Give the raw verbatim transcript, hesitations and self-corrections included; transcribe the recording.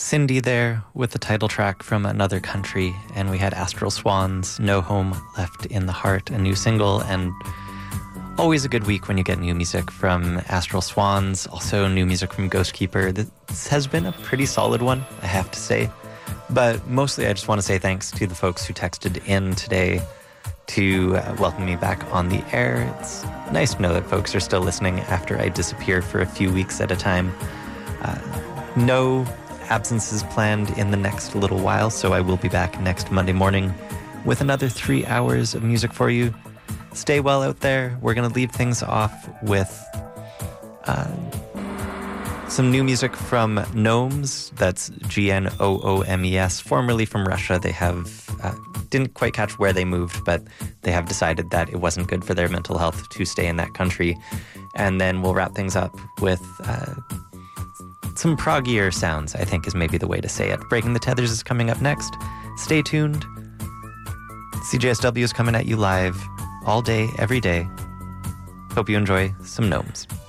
Cindy there with the title track from Another Country, and we had Astral Swans, No Home Left in the Heart, a new single, and always a good week when you get new music from Astral Swans, also new music from Ghostkeeper. This has been a pretty solid one, I have to say, but mostly I just want to say thanks to the folks who texted in today to uh, welcome me back on the air. It's nice to know that folks are still listening after I disappear for a few weeks at a time. Uh, no absences planned in the next little while, so I will be back next Monday morning with another three hours of music for you. Stay well out there. We're going to leave things off with uh, some new music from Gnomes. That's G N O O M E S, formerly from Russia. They have uh, didn't quite catch where they moved, but they have decided that it wasn't good for their mental health to stay in that country. And then we'll wrap things up with Uh, some proggier sounds, I think is maybe the way to say it. Breaking the Tethers is coming up next. Stay tuned. C J S W is coming at you live all day, every day. Hope you enjoy some Gnomes.